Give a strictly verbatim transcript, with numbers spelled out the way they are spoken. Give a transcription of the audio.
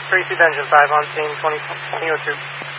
Three Seat Engine five on scene, twenty twenty oh two.